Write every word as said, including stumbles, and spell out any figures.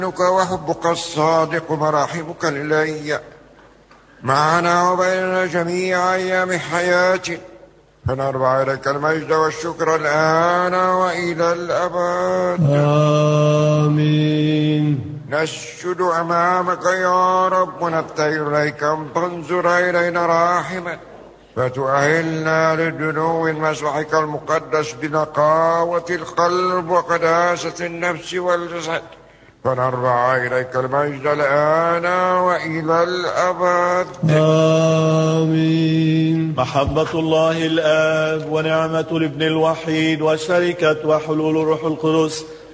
وحبك الصادق مراحمك إلي معنا وبيننا جميع أيام حياتنا، فنرفع إليك المجد والشكر الآن وإلى الأبد. آمين. نسجد أمامك يا رب ونبتهل إليك أن تنظر إلينا راحما، فتؤهلنا لدنو مسبحك المقدس بنقاوة القلب وقداسة النفس والجسد، فنرفع إليك المجد الآن وإلى الأبد. آمين. محبة الله الآب ونعمة الابن الوحيد وشركة وحلول الروح القدس